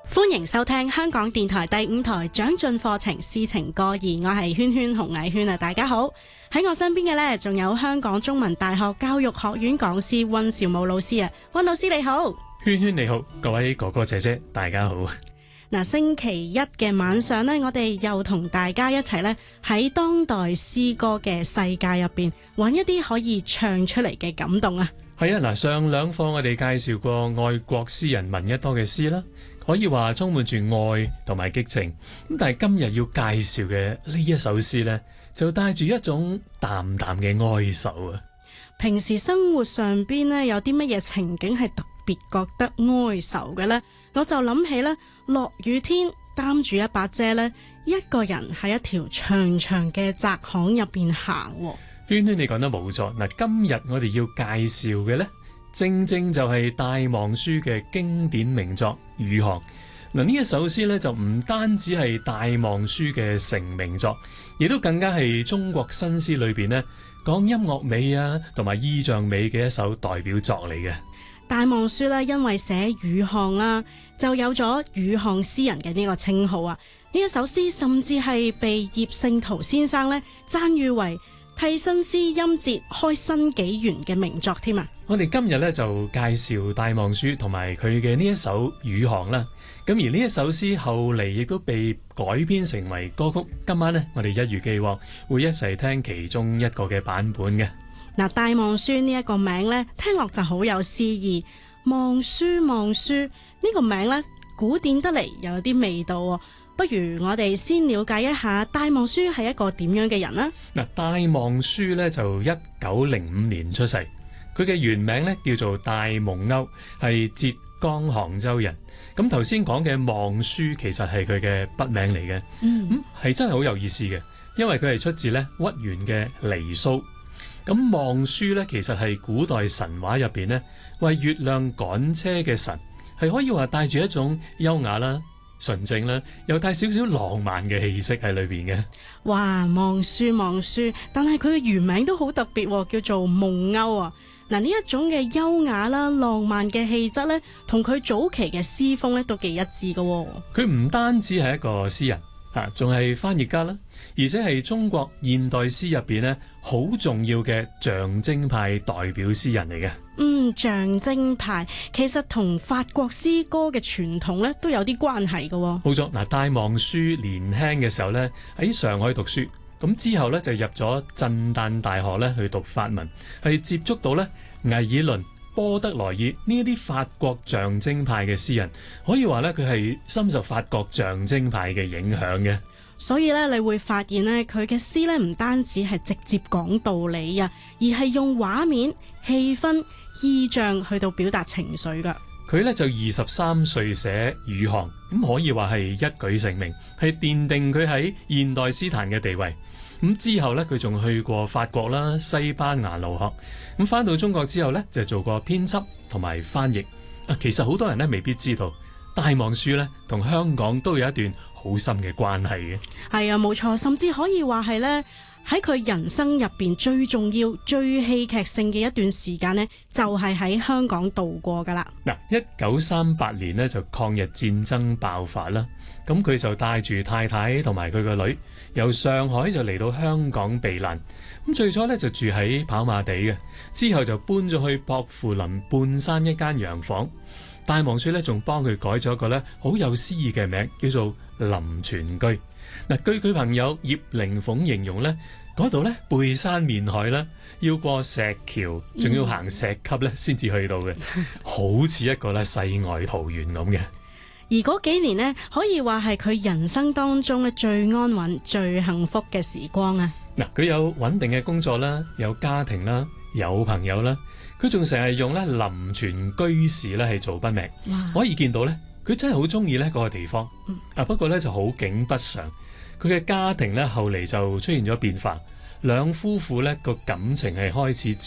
歡迎收聽香港電台第5台長進課程詩情歌兒，我係圈圈洪藝圈啊！大家好，喺我身邊嘅呢，仲有香港中文大學教育學院講師溫兆武老師啊，溫老師你好。 圈圈你好，各位哥哥姐姐大家好。 嗱，星期一嘅晚上呢，我哋又同大家一齊呢，喺當代詩歌嘅世界入邊揾一啲可以唱出嚟嘅感動啊！ 係啊，嗱，上兩課我哋介紹過愛國詩人聞一多嘅詩啦，可以話充滿住愛同埋激情。咁但係今日要介紹嘅呢一首詩呢，就帶住一種淡淡嘅哀愁啊。 平時生活上邊呢，有啲乜嘢情景係特別覺得哀愁嘅呢？我就諗起呢，落雨天擔住一把遮呢，一個人喺一條長長嘅窄巷入邊行。 圈圈你講得冇錯，嗱，今日我哋要介紹嘅呢，正正就係戴望舒嘅經典名作《雨巷》。嗱，呢一首詩呢，就唔單止係戴望舒嘅成名作，亦都更加係中國新詩裏邊呢，講音樂美啊同埋意象美嘅一首代表作嚟嘅。 戴望舒呢，因為寫雨巷啦，就有咗雨巷詩人嘅呢個稱號啊！呢一首詩甚至係被葉聖陶先生呢讚譽為替新詩音節開新紀元嘅名作添啊！ 我哋今日咧就介紹戴望舒同埋佢嘅呢一首《雨巷》啦。咁而呢一首詩後嚟亦都被改編成為歌曲。今晚呢，我哋一如既往會一齊聽其中一個嘅版本嘅。 嗱，戴望舒呢一個名呢，聽落就好有詩意。望舒望舒呢個名呢，古典得嚟又有啲味道喎。不如我哋先了解一下戴望舒係一個點樣嘅人呢？ 嗱，戴望舒呢就1905年出世，佢嘅原名呢叫做戴夢歐，係浙江杭州人。咁頭先講嘅望舒其實係佢嘅筆名嚟嘅，係真係好有意思嘅，因為佢係出自呢屈原嘅離騷。咁望舒呢其實係古代神話入邊呢為月亮趕車嘅神，係可以話帶住一種優雅啦、純正啦，又帶少少浪漫嘅氣息喺裏邊嘅。 哇，望舒望舒，但係佢嘅原名都好特別，叫做夢歐啊！嗱，呢一種嘅優雅啦、浪漫嘅氣質呢，同佢早期嘅詩風呢都幾一致嘅。 佢唔單止係一個詩人，仲係翻譯家啦，而且係中國現代詩入邊呢好重要嘅象徵派代表詩人嚟嘅。 象徵派其實同法國詩歌嘅傳統咧都有啲關係嘅。 冇錯，嗱，戴望舒年輕嘅時候咧喺上海讀書，咁之後咧就入咗震旦大學咧去讀法文，係接觸到咧魏爾倫、波德萊爾呢一啲法國象徵派嘅詩人，可以話咧佢係深受法國象徵派嘅影響嘅。 所以咧，你會發現咧，佢嘅詩咧唔單止係直接講道理啊，而係用畫面、氣氛、意象去到表達情緒噶。 佢咧就23歲寫《雨巷》，咁可以話係一舉成名，係奠定佢喺現代詩壇嘅地位。咁之後咧，佢仲去過法國啦、西班牙留學。咁翻到中國之後咧，就做過編輯同埋翻譯。其實好多人咧未必知道，戴望舒咧同香港都有一段好深嘅關係嘅。 係啊，冇錯，甚至可以話係咧喺佢人生入邊最重要、最戲劇性嘅一段時間呢，就係喺香港度過噶啦。 嗱，1938年呢，就抗日戰爭爆發啦，咁佢就帶住太太同埋佢個女由上海就嚟到香港避難。咁最初呢，就住喺跑馬地嘅，之後就搬咗去薄扶林半山一間洋房。戴望舒咧仲幫佢改咗一個咧好有詩意嘅名，叫做林泉居。嗱，據佢朋友葉靈鳳形容咧，嗰度咧背山面海啦，要過石橋，仲要行石級咧先至去到嘅，好似一個咧世外桃源咁嘅。 而嗰幾年呢，可以話係佢人生當中咧最安穩、最幸福嘅時光啊！ 嗱，佢有穩定嘅工作啦，有家庭啦，有朋友啦，佢仲成日用咧林泉居士咧係做筆名，可以見到咧佢真係好中意咧嗰個地方。不過咧就好景不常，佢嘅家庭咧後嚟就出現咗變化，兩夫婦咧個感情係開始